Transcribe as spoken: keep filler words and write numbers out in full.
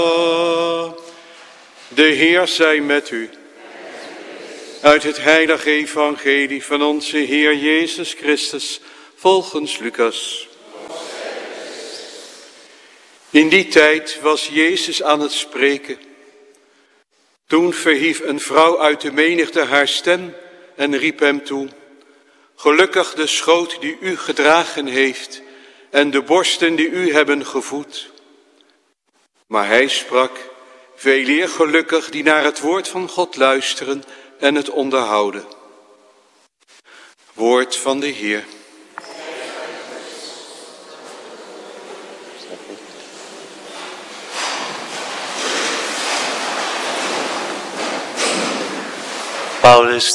De Heer zij met u. Uit het heilige evangelie van onze Heer Jezus Christus, volgens Lucas. In die tijd was Jezus aan het spreken. Toen verhief een vrouw uit de menigte haar stem en riep hem toe: Gelukkig de schoot die u gedragen heeft en de borsten die u hebben gevoed. Maar hij sprak: Veeleer gelukkig die naar het woord van God luisteren en het onderhouden. Woord van de Heer. Paulus